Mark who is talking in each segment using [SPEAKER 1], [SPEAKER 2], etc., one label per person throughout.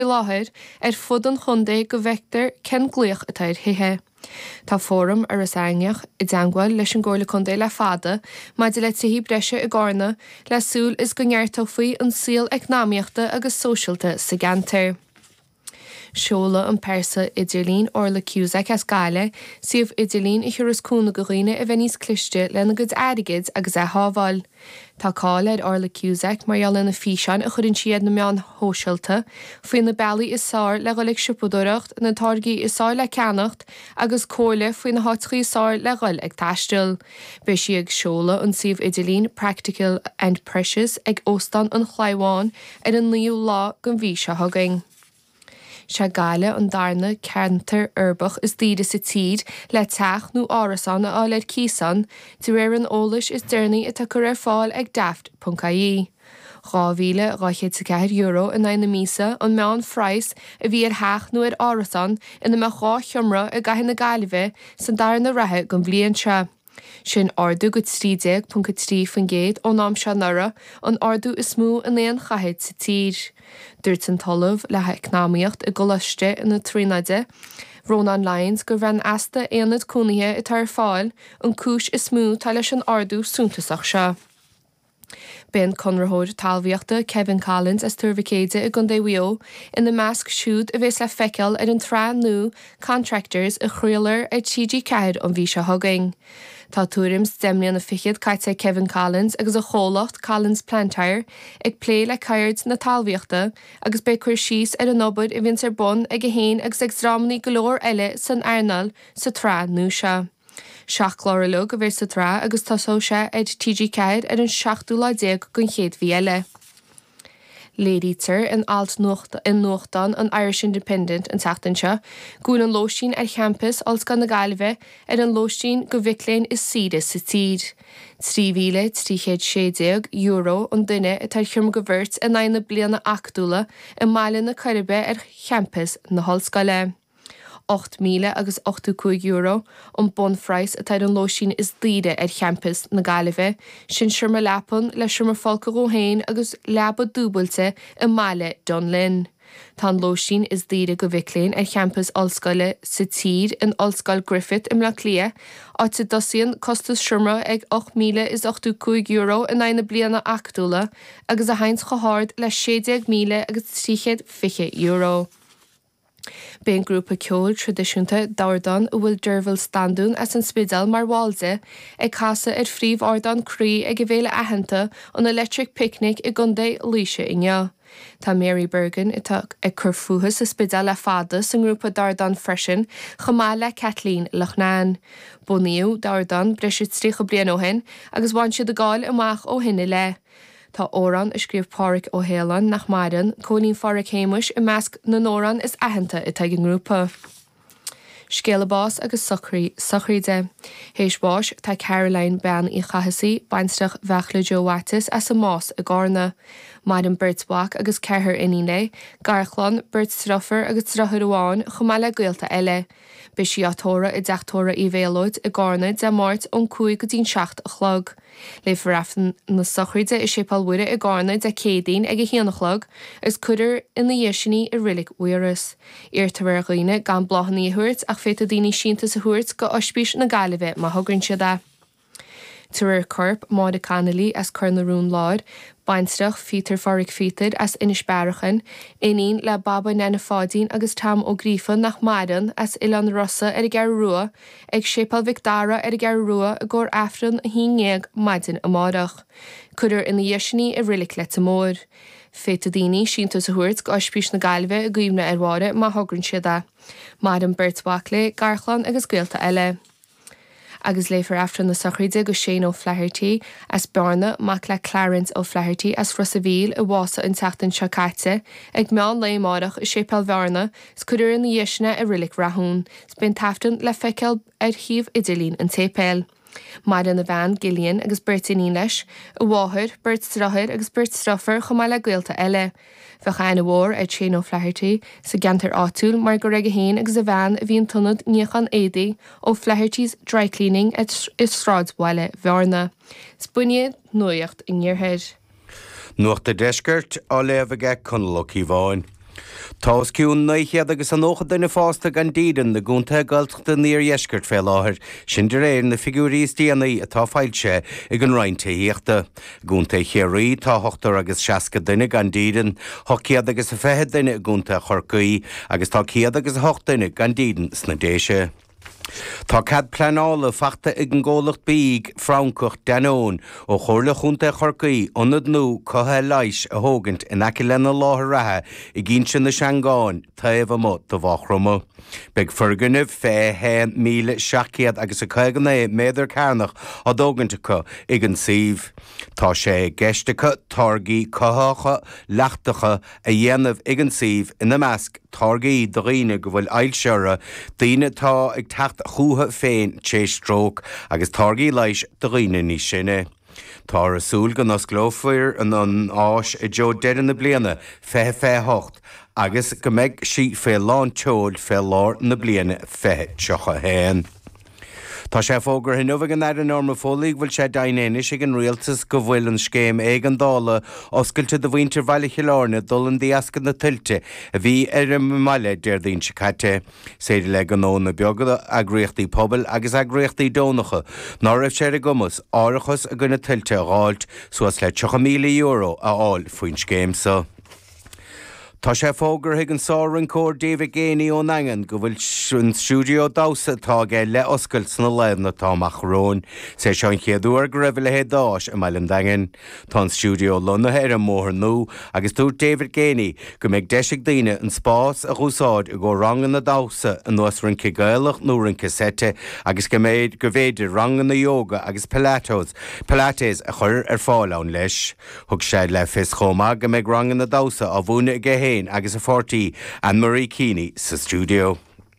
[SPEAKER 1] láthir fud an chundé go bhheictar cen gluoch atá hithe. Tá fórum ar is aineach I dangháil leis an ggóla chundé le fada, maidir le tuhí breise I gána, le súil is go ngearrtó faoi an síl eicnáíochta agus sóisialta sa gantar. Seola an persa idirlín orla Cusack as gaile, siomh idirlín I churas cúna go riine a bheith níos cliste lena go airigid agus hábháil. Tá cáile orla Cusack mar na físeán a churann siad na meán hóisialta, faoin na bailí is sáir le goigh siúpadúireacht na targaí is sáir le ceannacht agus cóla faoin na hátrií sáir le goil ag taistil. Bé si ag seola an siomh idirlín Practical and Precious ag óstan an chláimháin ar an líú lá go bhí se thugaing. Se gaile an darna ceantar urbach is díide sa tíd le teach nó árasan a áleid císan, de réir an ólais is dearnaí atá go raibh fáil ag daft.caí. €2,200 in na mísa an meán phrais a bhí ar theach nó ar árasan ina me gá thiomra a gaiith na gailibh san darna rathe go bblion se. Sin ardú go trídeag.3 fan géad ó nám se nura an ardú is smú in éon chaid sa tír. Dúirt an talamh le eicnáíocht I golaiste ina trínaide, Ronan Lyons go bhrean asta éanad cúnaithe I tar fáil an cúis is smú tá leis an ardú súntasach se. Ben conrathóir talmhaíochta Kevin Collins as tuirmhicéide I gundé Wio ina measc siúd a bhés le feiceal ar an trán nó contractors a chraolar ar TG ceir an bhí se thugaing. Tá túrim stemlíon na fichiad caite Kevin Collins agus a chólacht Collins Plantyre ag plé le cairt na talmhaíochta agus be chuir síos ar an nobod I bhíonn ar bon ag a héin agus ag srámaní golóir eile san airnal sa trá nó se. Seach glóralug a bhir sa trá agus tasó se ag TG ceir ar an 7 gon chéad bhí eile. Léadítar in alt in nuachtan an Irish Independent an teachtainse, gún an lóistín ar campus als gan na gailibh ar an lóistín go bhicléin is siide sa tíd. €3,360 an duine a tar chiom go bhirt in na bliana achúla I maiile na Caribe ar campus na hallscoile. €8,085 an bon phrais a taid an lóisín is díide ar campus na gailibh, sin siirme lepan le siirme falca róhéin agus leaba dúbailte I maiile Don Lynn. Tá an lóisín is díide go bhicléin ar campus ollscoile sa tír in Ollscoil Griffith im le clia, áit dosíonn costas siirme ag €8,085 in na bliana achúla agus a hains go háard le €60,000 agus €350. Bein grúpa ceol tradiisiúnta dáirdan a bhfuil deirfil standún as an spidal mar bháilte ag casa ar phríomh ardan crí ag go bhéile aitheanta an electric picnic I gundé líise inne. Tá Mary Bergen ag cur futhas sa spidal le fada san grúpa dardan freisin chomá le Kathleen Lochnán. Buníú dardan breisiú trí go blian ó hin agus bhain siad a gáil amach ó hinine le. Tá óran a scríomh Páric ó Hélan nach maidan cónín Fáric Héimis I measc na nóran is aitheanta I teag an grúpa. Scélabás agus sochríide. Héis báis tá Caroline Ben I chahasaí bainsteach bhechla Jo Wattis as a más a gárna. Maidan Birdswach agus ceithir iníne, Garchlan, Birdstruffer agus Trachar Amháin chomá le gaolta eile. Bé si átóra I deachtóra I bhéalóid I gárna de máirt ón 5 go 7 a chlog. Le farafan na sochríide I sépalhuire I gárna de cédaín ag a héanachlog is cuidir in na dhéisinaí I rilig uiras. Irtar roine gan blachannaí thuirt ach féta daoine sínta sa thuirt go ospís na gailibh má thugann siad. Tuair corp máid a canalí as chur na rún láir, bainsteach fítar Fáric fítar as inis bearachan, inín le baba nena fádín agus tam ó grífan nach maidan as Ilan Rossa ar a gar rua, ag sépal Vicdara ar a gar rua a gcór afran a híngéag maidin a mádach. Cuidir in na dhéisinaí I rilig le mór. Féta daoine sínta sa thuirt go ospís na gailibh a gcuimhne ar bháide má thugann siad. Maidan Birdswach le Garchlan agus gaolta eile. Agus léifar after na sochríide go Shane O'Flaherty as Barna mac le Clarence O'Flaherty as Rossaville a bhása an teachtain seo caite ag meán léimeádach I sépal bharna s cuidir in na dhéisina a rilig rathún, s ben taftan le feiceal ar thiomh Idilín an tépéil. Maidan na bhean Gillian agus Bertin leis, a bháthir, Birdstrachar agus Birdstruffer chomá le gaolta eile. Bhecha ina bhór ag Shane O'Flaherty sa gantar átúil mar go raige héin agus a bhean a bhíon tunnad níochan édaí ó Flaherty's dry cleaning is sráidbhaile bhearna. Spunne nuacht in níorthaid.
[SPEAKER 2] Nuachta deisgurt á léamhaige chunlach í bháin. Tás ciún naichéad agus an ócha duine fásta gan dían na gúnta galachta níor dheisgurt fé láthir, sin de réir na figuríos díanaí atá fáilte ag an roinnta íochta. Gúnta chéirí tá 8 agus 60 duine gan dían, thociad agus a 10 duine gúnta chorcaí, agus tá 100 agus 8 duine gan dían sna déise. Tá cad pleanála fachta ag an ggólacht bíg Francocht Danón ó chóirla chunta chorcaí ionad nó cotha leis a thógant in aici lena láthair ratha i gcín sin na Seangáin taobh mo do bhachrama. Beg ferganibh fé 1,700 agus a 100 méadar cairnach a dógantacha ag an síomh. Tá sé geistecha targaí cothacha leachtacha a dhéanamh ag an síomh ina measc targaí do riine go bhfuil ailseire daoine tá ag techt chútha féin téistróg agus targaí leis do riine ní sinne. Tá asúl gan os glófuir an áis I deo deireann na bliana fé hocht agus go mbeidh si fé lán teol fé lár na bliana fé teocha héin. Tá sé fógur hinmh an ar an norma fólaigh bhfuil sé daoinéis ag an rialtas go bhfuil an scéim ag an dála oscailte do bhaintear bhaile chiláne dul an díascan na tuilte a bhí ar an maiile deir daon se caite. Séidir le an óna beagada agréochtaí pobl agus agréochtaí dónacha, ná raibh sé a gomas áireachas a gona tuilte a gháilt suas le €2,000,000 a fháil faoin scéimsa. Tá sé fógur ag an sáran cór David Gainey ó Nangan go bhfuil an stúdio dása tá gé le oscailt sna lena táach rón, sé seán chéadúar go raibh le hédáis a maiile dagan. Tá an stúdio lonathe ar an móthir nó agus dúirt David Gainey go mbeidh deisic daoine an spás a chúsáid I go rangan na dása an nuas rince gailach nó rince sete agus go méid go bhéidir rangan na yoga agus pilates a chur ar fáilán leis. Thug sé le fis chomá go mbeidh rangan na dása a bhúna i agus a 40 Anne-Marie Keeney sa stúdio.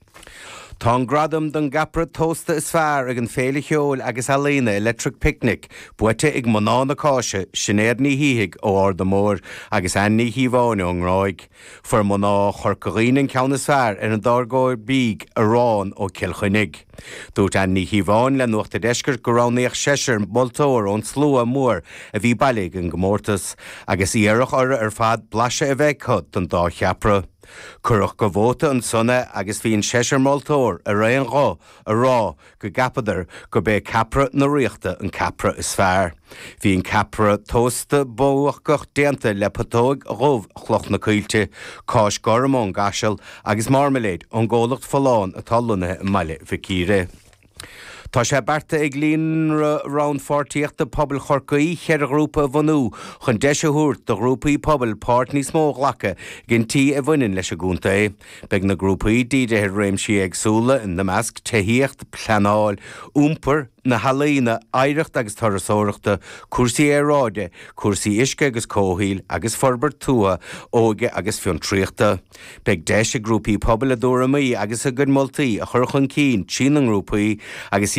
[SPEAKER 2] Tá an gradam don gapra tósta is fearr ag an féile cheol agus aléna Electric Picnic, buite ag manána cáise sinnéir ní híigh ó Ard Mór agus anní híháine an ráig. For maná chorcaín an ceanna fearr ar an dargóir bíg a rán ó Kilchuinnig. Dúirt anní híháin le nuachta deisgur go ránaíoch séir moltóir ón slua mór a bhí bailíg an gomórtas, agus iarach ar fad blaise a bheith cod don dá cheapra. Curach go bhóta an sunna agus bhíon séir moltóir a réon rá a rá go gapadar go bé capra na riachta an capra is fearr. Bhíon capra tósta bóach goch déanta le patóig roh chloch na cuilte, cáis goramón gaisiil agus marmaléid an ggólacht foláin a talúna i maiile bhicíre. Tá sé berta ag líon round 40 pobl chorcaí chear a grúpa a bhanú chun deisiúirt do grúpaí pobl páirt níos mó ghlacha gin tí a bhainin leis a gúnta é. Beg na grúpaí díide ar réimsí agsúla in na measc taíocht pleanáil úmpar na halaína éireacht agus tarasóireachta, cuasaí éráide, cuasaí isce agus cóthíil agus forbert tua óige agus fion tríochta. Beg deis a grúpaí pobl a dúramí agus a gunmoltaí a chur chun cín sin an grúpaí agus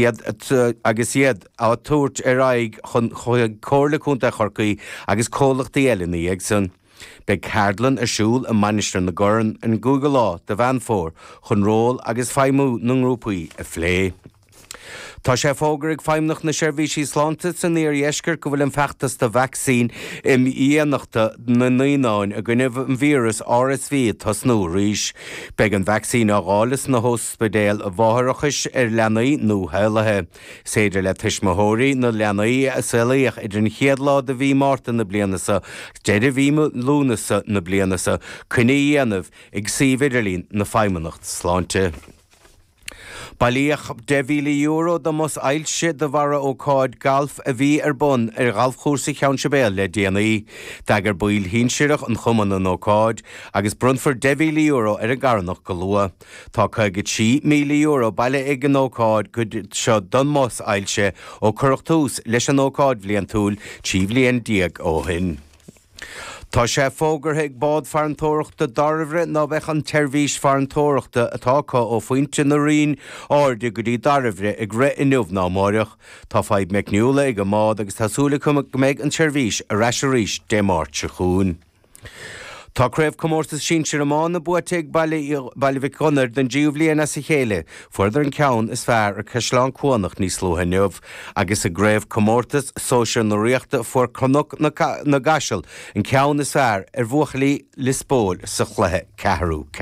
[SPEAKER 2] iad á túirt ar aig chun cóirla chunta chorcaí agus cólachtaí eilinaí ag san. Beg Cardlan a siúil a manistre na goran an Google lá de bhainfór chun ról agus feimú na grúpaí a phlé. Tá sé fógur ag feimnach na seirbhísí slánta san níor dheisgur go bhfuil an feachtas de vaccín im íonachta na naoáin a gcuineh an vírus RSV tá snú ríis. Beg an vaccín á gálas na hospidéal a bmhathachas ar leanaí nó heilethe. Séidir le tuismóthóirí na leanaí a saolaíoch idir an chéad lá de bhí máta na blianasa, deidir bhí lúnasa na blianasa, cuine dhéanamh ag síomhidirlín na feimanacht slánte. Bailíoch €10,000 do mos ailse de bhara ó cáid galf a bhí ar bun ar galfchúrsa cheann sebéal le déanaí. Dagar buil hínseireach an chumanna ó cáid agus brunfar €10,000 ar a garnach go lua. Tá chuige €10,000 baile ag an ócáid go seo don mos ailse ó chuireachtús leis an ócáid bhliaon túil 10 bliain diaag ó hin. Tá sé fógur ag bád fearantóireachta darbhre ná bheith an teirmhís fearantóireachta atácha ó faointe na rion áirde go dtí darbhre ag ré inniuh ná máireach. Tá feid meicniúla ag go mád agus tásúla go méid an teirmhís a reis a ríis dé máirt se chuún. Tá craibh comórtas sin se amán na buteigh bailhíh conar den díomhlíonna sa chéile, fuidir an ceann is fearr ar ceisleán cuannach níos slótha neamh, agus a gréibh comórtas sóisiir na riachta fuair cronach na gaisiil an ceann is fearr ar bhuachalí lispóil sa chluthe ceathrú.